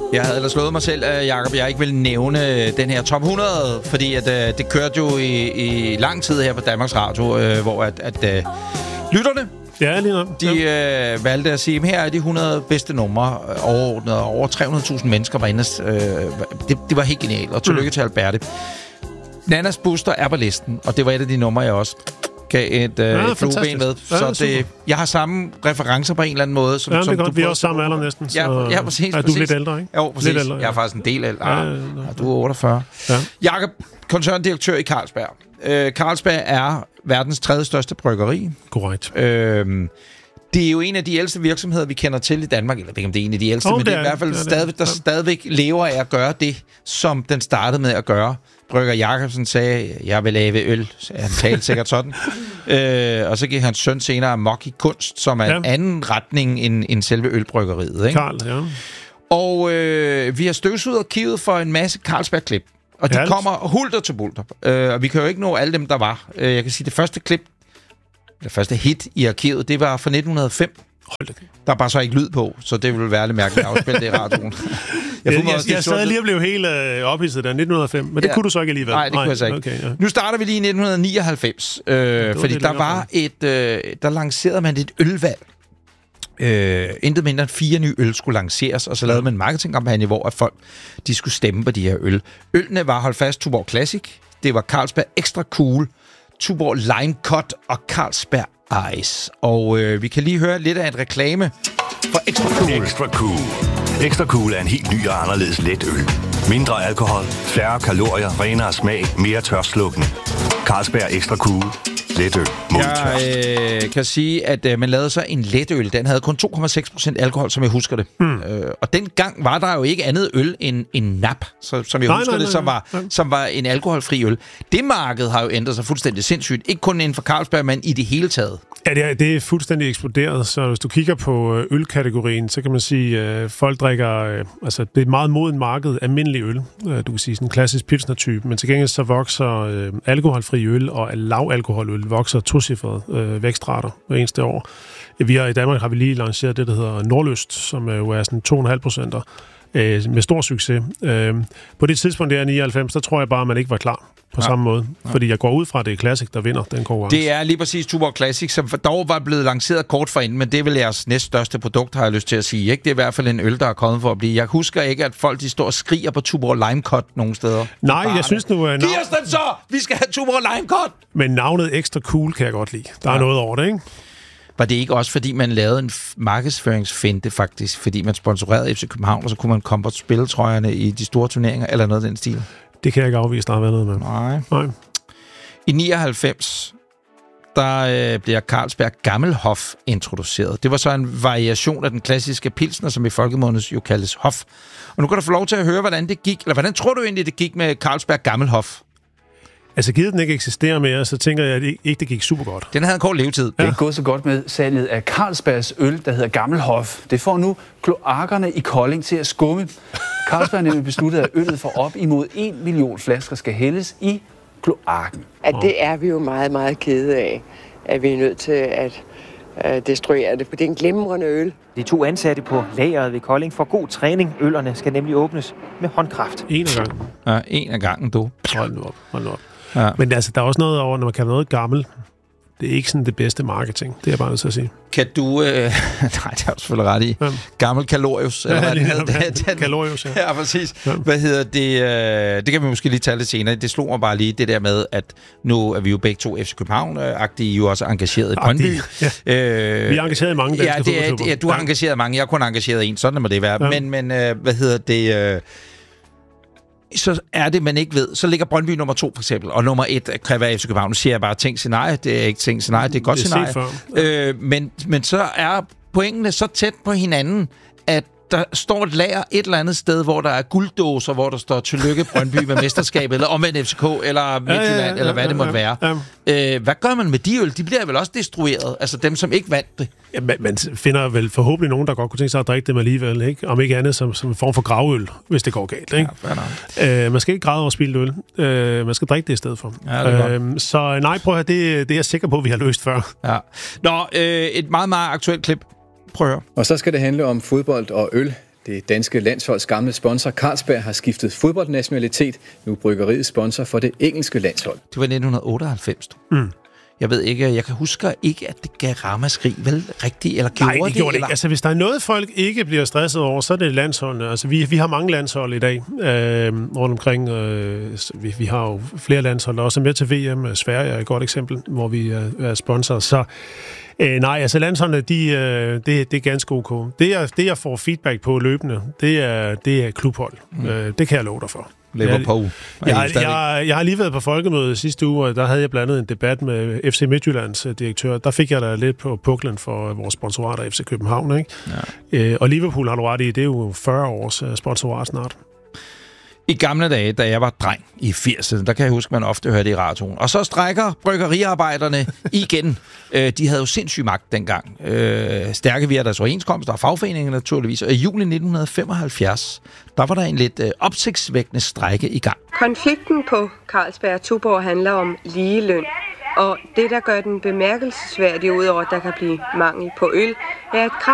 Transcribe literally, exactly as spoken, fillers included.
Jeg havde ellers slået mig selv, Jacob, jeg ikke vil nævne den her top hundrede, fordi at, uh, det kørte jo i, i lang tid her på Danmarks Radio, uh, hvor at, at uh, lytterne, ja, lige nok. de uh, valgte at sige, at her er de hundrede bedste numre overordnet, og over tre hundrede tusind mennesker var inde. Uh, det, det var helt genialt, og tillykke mm. til Alberte. Nannas Buster er på listen, og det var et af de numre, jeg også gav et, øh, ja, et flueben med. Ja, så det, jeg har samme referencer på en eller anden måde. Som, ja, som det er godt. Du vi er også samme alder næsten. Så ja, ja, præcis. Er du præcis. lidt ældre, ikke? Jo, præcis. Lidt ældre, ja. Jeg er faktisk en del ældre. Ja, ja, ja, ja. Du er otteogfyrre. Ja. Jakob, koncerndirektør i Carlsberg. Øh, Carlsberg er verdens tredje største bryggeri. Korrekt. Øh, det er jo en af de ældste virksomheder, vi kender til i Danmark. Eller ikke om det er en af de ældste, oh, men det er, det er i hvert fald det er stadig, der ja. stadigvæk lever af at gøre det, som den startede med at gøre. Brygger Jacobsen sagde, jeg vil lave øl. Han talte sikkert sådan. øh, og så gik hans søn senere amok i kunst, som er ja. en anden retning end, end selve ølbryggeriet. Ikke? Karl, ja. Og øh, vi har støvsuget arkivet for en masse Carlsberg-klip. Og de kommer hulter til bulter. Øh, og vi kan jo ikke nå alle dem, der var. Øh, jeg kan sige, det første klip, det første hit i arkivet, det var fra nitten hundrede og fem. Der er bare så ikke lyd på, så det ville være lidt mærkeligt at afspille det i radioen. Jeg, jeg, jeg, jeg sad lige og blev helt øh, ophidset der nitten hundrede og fem, men det ja. kunne du så ikke alligevel. Nej, det kunne jeg så ikke. Okay, ja. Nu starter vi lige i nitten nioghalvfems, øh, fordi der var et, øh, der lancerede man et ølvalg. Øh, intet mindre end fire nye øl skulle lanceres, og så lavede man en marketingkampagne, hvor at folk de skulle stemme på de her øl. Ølene var, hold fast, Tuborg Classic, det var Carlsberg Extra Cool, Tuborg Lime Cut og Carlsberg Ice. Og øh, vi kan lige høre lidt af en reklame for Extra Cool. Extra Cool. Extra Cool er en helt ny og anderledes let øl. Mindre alkohol, færre kalorier, renere smag, mere tørstslukkende. Carlsberg Extra Cool. Letøl mod tørst. Jeg øh, kan sige, at øh, man lavede så en letøl. Den havde kun to komma seks procent alkohol, som jeg husker det. Mm. Øh, og dengang var der jo ikke andet øl end en nap, så, som jeg nej, husker nej, det, som nej, var, nej. som var en alkoholfri øl. Det marked har jo ændret sig fuldstændig sindssygt. Ikke kun inden for Carlsberg, men i det hele taget. Ja, det er, det er fuldstændig eksploderet. Så hvis du kigger på ølkategorien, så kan man sige, at øh, folk drikker... Øh, altså, det er et meget moden marked, almindelig øl. Øh, du kan sige sådan en klassisk pilsner-type. Men til gengæld så vokser øh, alkoholfri øl og lavalkoholøl vokser tocifrede øh, vækstrater hver eneste år. Vi har, i Danmark har vi lige lanceret det, der hedder Nordlyst, som øh, jo er sådan to komma fem procenter øh, med stor succes. Øh, på det tidspunkt, der er nioghalvfems, der tror jeg bare, at man ikke var klar på ja. samme måde. Ja. Fordi jeg går ud fra, at det er Classic, der vinder den konkurrence. Det er lige præcis Tuborg Classic, som dog var blevet lanceret kort forinden, men det er vel jeres næststørste produkt, har jeg lyst til at sige. Ikke? Det er i hvert fald en øl, der er kommet for at blive. Jeg husker ikke, at folk de står og skriger på Tuborg Lime Cut nogen steder. Nej, jeg synes nu... Uh, Giv os den så! Vi skal have Tuborg Lime Cut! Men navnet Extra Cool kan jeg godt lide. Der ja. er noget over det, ikke? Var det ikke også, fordi man lavede en f- markedsføringsfinte faktisk, fordi man sponsorerede F C København, og så kunne man komme på spilletrøjerne i de store turneringer, eller noget af den stil? Det kan jeg ikke afvise, der har været noget med. Nej. Nej. I nioghalvfems, der øh, bliver Carlsberg Gammelhof introduceret. Det var så en variation af den klassiske pilsner, som i folkemunde jo kaldes Hof. Og nu kan du få lov til at høre, hvordan det gik, eller hvordan tror du egentlig, det gik med Carlsberg Gammelhof? Altså, givet den ikke eksisterer mere, så tænker jeg, at det ikke det gik super godt. Den havde en kort levetid. Ja. Det er ikke gået så godt med salget af Carlsbergs øl, der hedder Gammelhof. Det får nu kloakkerne i Kolding til at skumme. Carlsberg har nemlig besluttet, at øllet for op imod en million flasker skal hældes i kloakken. At det er vi jo meget, meget kede af, at vi er nødt til at uh, destruere det, for det er en glimrende øl. De to ansatte på lageret ved Kolding får god træning. Øllerne skal nemlig åbnes med håndkraft. En af gangen. Ja, en af gangen, du. Hold nu op, hold nu op. Ja. Men altså, der er også noget over, når man kan noget gammel. Det er ikke sådan det bedste marketing. Det er jeg bare nødt til at sige. Kan du... Øh, nej, det har du selvfølgelig ret i. Ja. Gammel Kalorius. Eller ja, hvad lige det hedder. Den, Kalorius, ja. Ja, præcis. Ja. Hvad hedder det? Øh, det kan vi måske lige tale lidt senere. Det slog mig bare lige det der med, at nu er vi jo begge to F C København-agtige, jo også engageret i Brøndby. Ja. Øh, vi er engageret i mange danske ja, det er, ja, du har ja. engageret mange. Jeg har kun engageret en. Sådan må det være. Ja. Men, men øh, hvad hedder det... Øh, så er det, man ikke ved. Så ligger Brøndby nummer to, for eksempel, og nummer et kan være F C København. Nu siger jeg bare, tænk scenarie. Det er ikke tænk scenarie, det er godt scenarie. Ja. Øh, men, men så er pointene så tæt på hinanden, at der står et lager et eller andet sted, hvor der er gulddåser, hvor der står tillykke Brøndby med mesterskabet, eller omvendt F C K, eller Midtjylland, ja, ja, ja, eller hvad ja, det måtte være. Ja, ja. Øh, hvad gør man med de øl? De bliver vel også destrueret, altså dem, som ikke vandt det. Ja, man, man finder vel forhåbentlig nogen, der godt kunne tænke sig at drikke dem alligevel, ikke? Om ikke andet som, som en form for gravøl, hvis det går galt, ikke? Ja, øh, man skal ikke græde over spildt øl. Øh, man skal drikke det i stedet for. Ja, øh, så nej, prøv at høre, det, det er jeg sikker på, at vi har løst før. Ja. Nå, øh, et meget, meget aktuelt klip. Prøv at høre. Og så skal det handle om fodbold og øl. Det danske landsholds gamle sponsor Carlsberg har skiftet fodboldnationalitet. Nu er bryggeriet sponsor for det engelske landshold. Det var nitten otteoghalvfems. Mm. Jeg ved ikke, jeg kan huske ikke, at det gav ramaskrig, vel rigtigt, eller gjorde Nej, det gjorde det eller? ikke. Altså, hvis der er noget, folk ikke bliver stresset over, så er det landsholdene. Altså, vi, vi har mange landshold i dag øh, rundt omkring. Øh, vi, vi har jo flere landshold, der også er med til V M. Sverige er et godt eksempel, hvor vi er, er sponsor. Så øh, nej, altså landsholdene, de, øh, det, det er ganske ok. Det jeg, det, jeg får feedback på løbende, det er, det er klubhold. Mm. Øh, det kan jeg love dig for. Liverpool. Jeg, jeg, jeg, jeg har lige været på folkemødet sidste uge, og der havde jeg blandt andet en debat med F C Midtjyllands direktør. Der fik jeg da lidt på puklen for vores sponsorater F C København. Ikke? Ja. Øh, og Liverpool har du ret i, det er jo fyrre års sponsorat snart. I gamle dage, da jeg var dreng i firserne, der kan jeg huske, man ofte hørte i radioen. Og så strækker bryggeriarbejderne igen. Øh, de havde jo sindssyg magt dengang. Øh, stærke via deres overenskomster og fagforeninger naturligvis. Og i juli nitten femoghalvfjerds, der var der en lidt øh, opsigtsvækkende strejke i gang. Konflikten på Carlsberg og Tuborg handler om ligeløn. Og det, der gør den bemærkelsesværdig, udover at der kan blive mangel på øl, er et krav